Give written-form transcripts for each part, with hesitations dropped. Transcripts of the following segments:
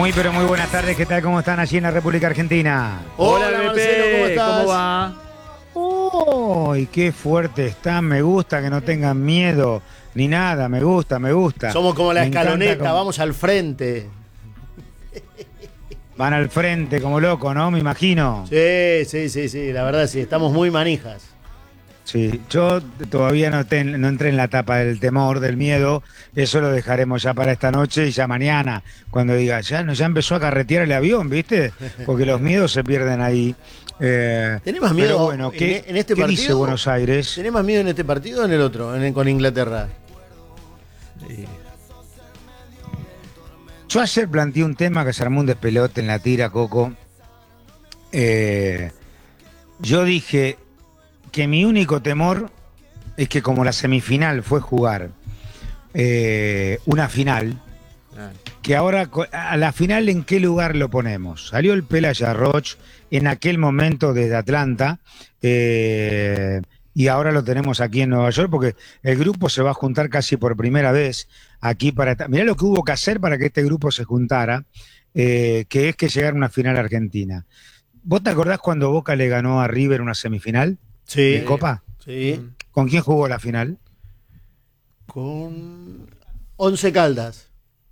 Muy pero muy buenas tardes, ¿qué tal? ¿Cómo están allí en la República Argentina? Hola, Marcelo, ¿cómo estás? ¿Cómo va? ¡Uy, qué fuerte están! Me gusta que no tengan miedo ni nada, me gusta, me gusta. Somos como la Me encanta escaloneta, cómo vamos al frente. van al frente como loco, ¿no? Me imagino. Sí, la verdad sí, estamos muy manijas. Sí, yo todavía no entré en la etapa del temor, del miedo. Eso lo dejaremos ya para esta noche y ya mañana, cuando diga, ya empezó a carretear el avión, ¿viste? Porque los miedos se pierden ahí. ¿Tenés más miedo pero bueno, en este ¿qué partido? dice Buenos Aires? ¿Tenés más miedo en este partido o en el otro, con Inglaterra? Yo ayer planteé un tema que se armó un despelote en la tira, Coco. Yo dije que mi único temor es que como la semifinal fue jugar una final, que ahora a la final ¿en qué lugar lo ponemos? Salió el Pelaya Roch en aquel momento desde Atlanta y ahora lo tenemos aquí en Nueva York porque el grupo se va a juntar casi por primera vez aquí mirá lo que hubo que hacer para que este grupo se juntara, que es que llegar a una final argentina. ¿Vos te acordás cuando Boca le ganó a River una semifinal de Copa? Sí. ¿Con quién jugó la final? Con 11 Caldas.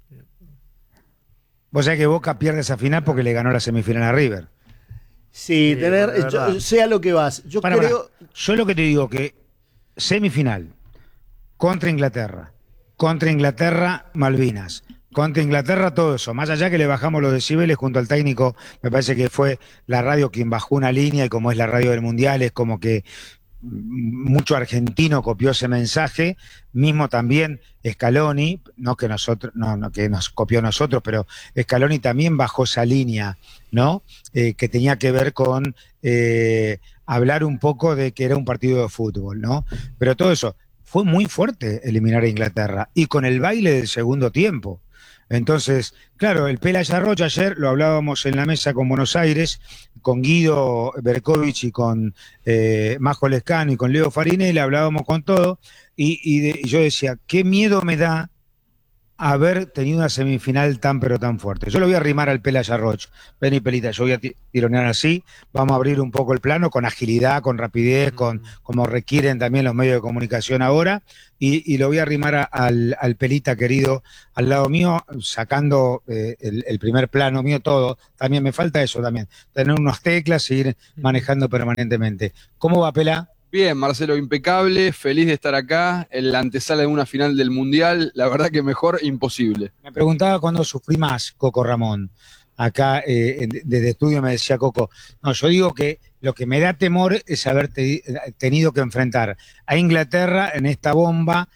Vos sabés que Boca pierde esa final porque le ganó la semifinal a River. Sí, sea lo que vas. Yo creo. Yo lo que te digo que semifinal contra Inglaterra, Malvinas, contra Inglaterra, todo eso. Más allá que le bajamos los decibeles junto al técnico, me parece que fue la radio quien bajó una línea y como es la radio del Mundial, es como que mucho argentino copió ese mensaje, mismo también Scaloni, no que nos copió a nosotros, pero Scaloni también bajó esa línea, ¿no? Que tenía que ver con hablar un poco de que era un partido de fútbol, ¿no? Pero todo eso, fue muy fuerte eliminar a Inglaterra, y con el baile del segundo tiempo. Entonces, claro, el Pelaya Roch ayer lo hablábamos en la mesa con Buenos Aires, con Guido Berkovich y con Majo Lescano y con Leo Farinelli, hablábamos con todo, y yo decía, qué miedo me da haber tenido una semifinal tan pero tan fuerte. Yo lo voy a arrimar al Pelaya Roch. Vení, Pelita, yo voy a tironear así, vamos a abrir un poco el plano con agilidad, con rapidez, como requieren también los medios de comunicación ahora, y lo voy a arrimar al Pelita querido al lado mío, sacando el primer plano mío todo. También me falta eso también, tener unas teclas e ir manejando permanentemente. ¿Cómo va, Pelá? Bien, Marcelo, impecable, feliz de estar acá en la antesala de una final del Mundial, la verdad que mejor imposible. Me preguntaba cuándo sufrí más, Coco Ramón. Acá desde estudio me decía Coco, no, yo digo que lo que me da temor es haber tenido que enfrentar a Inglaterra en esta bomba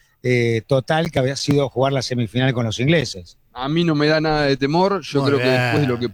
total que había sido jugar la semifinal con los ingleses. A mí no me da nada de temor, yo creo que después de lo que